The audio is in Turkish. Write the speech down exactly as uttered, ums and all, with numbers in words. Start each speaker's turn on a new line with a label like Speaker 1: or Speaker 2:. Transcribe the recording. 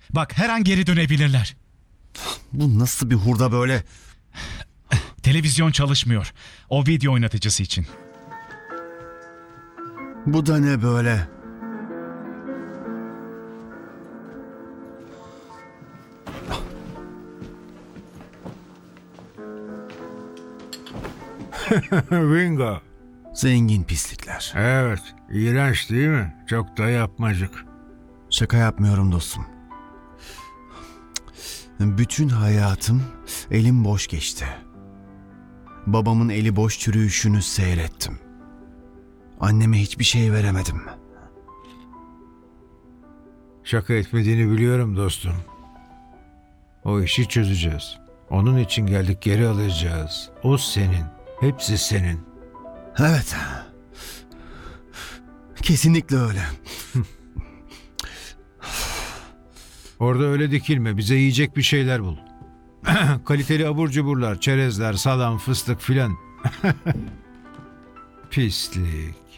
Speaker 1: Bak her an geri dönebilirler.
Speaker 2: Bu nasıl bir hurda böyle?
Speaker 1: Televizyon çalışmıyor. O video oynatıcısı için.
Speaker 2: Bu da ne böyle?
Speaker 3: Bingo.
Speaker 2: Zengin pislikler.
Speaker 3: Evet, iğrenç değil mi? Çok da yapmacık.
Speaker 2: Şaka yapmıyorum dostum. Bütün hayatım elim boş geçti. Babamın eli boş çürüyüşünü seyrettim. Anneme hiçbir şey veremedim.
Speaker 3: Şaka etmediğini biliyorum dostum. O işi çözeceğiz. Onun için geldik, geri alacağız. O senin. Hepsi senin.
Speaker 2: Evet. Kesinlikle öyle.
Speaker 3: Orada öyle dikilme. Bize yiyecek bir şeyler bul. Kaliteli abur cuburlar, çerezler, salam, fıstık filan. Pislik.